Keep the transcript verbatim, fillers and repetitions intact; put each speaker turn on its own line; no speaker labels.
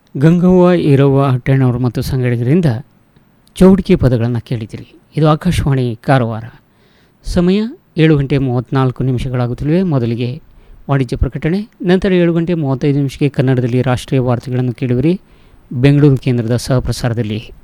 ಗಂಗವ್ವ ಈರವ್ವ ಹಟ್ಟೆಣ್ಣವರು ಮತ್ತು ಸಂಗಡಿಗರಿಂದ ಚೌಡಿಕೆ ಪದಗಳನ್ನು ಕೇಳಿದಿರಿ. ಇದು ಆಕಾಶವಾಣಿ ಕಾರವಾರ. ಸಮಯ ಏಳು ಗಂಟೆ ಮೂವತ್ತ್ನಾಲ್ಕು ನಿಮಿಷಗಳಾಗುತ್ತಲಿವೆ. ಮೊದಲಿಗೆ ವಾಣಿಜ್ಯ ಪ್ರಕಟಣೆ, ನಂತರ ಏಳು ಗಂಟೆ ಮೂವತ್ತೈದು ನಿಮಿಷಕ್ಕೆ ಕನ್ನಡದಲ್ಲಿ ರಾಷ್ಟ್ರೀಯ ವಾರ್ತೆಗಳನ್ನು ಕೇಳುವಿರಿ. ಬೆಂಗಳೂರು ಕೇಂದ್ರದ ಸಹಪ್ರಸಾರದಲ್ಲಿ